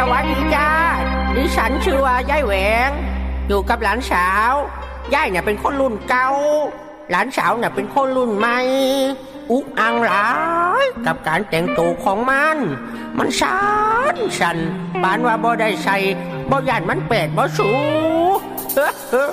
วัสดีจ้าดิฉันชื่อว่ายายแหวงอยู่กับหลานสาวยายเนี่ยเป็นคนรุ่นเก่าหลานสาวเนี่ยเป็นคนรุ่นใหม่อุกอังหลายกับการแต่งตัวของมันสั่นปานว่าบ่ได้ใส่บ่ย่านมันแปดบ่สู